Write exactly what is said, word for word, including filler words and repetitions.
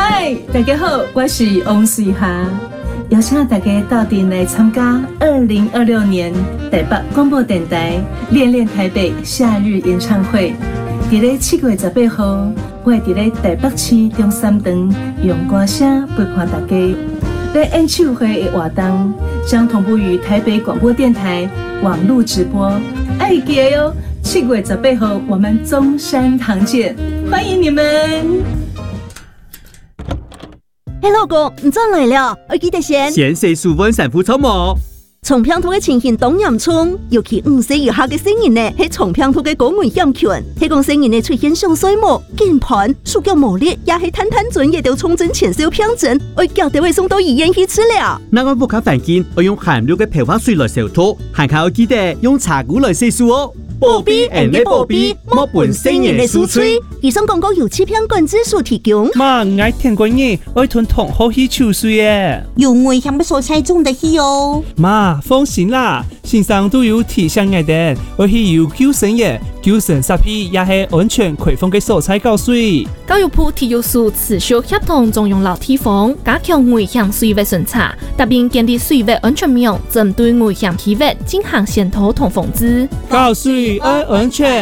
嗨，大家好，我是王水霞，邀请大家到店来参加二零二六年台北广播电台恋恋台北夏日演唱会。伫咧七月十八号，我会伫咧台北市中山堂用歌声陪伴大家。在演唱会的活动将同步于台北广播电台网络直播，爱记得哟！七月十八号我们中山堂见，欢迎你们！ 嘿，老公，你转来了，我记得先。 先生书本sản phụ草模。 重病兔的情形当严重，尤其五歲以下嘅成人呢，係重病兔嘅高危險群。係講成人呢出現上水膜、鍵盤、手腳無力，也係攤攤準，也都重症前兆病症，我叫佢送到醫院去治療。 那我不卡環境，我用含氯嘅漂白水來消毒，還靠記得用茶壺來洗漱哦。保庇人的保庇，莫本成人的輸吹。 以上廣告由欺騙管制所提供。 媽，唔愛聽過嘢，愛吞糖好去抽水耶。 有危險嘅所在種得去哦。 媽，放心啦，線上都有提醒我哋，我係有救生嘢，救生設備也係安全開放嘅所在教水。 教育部體育署持續協同中央樓地方，加強危險水域巡查，特別建立水域安全網，針對危險區域進行先導同防治。 教水愛安全。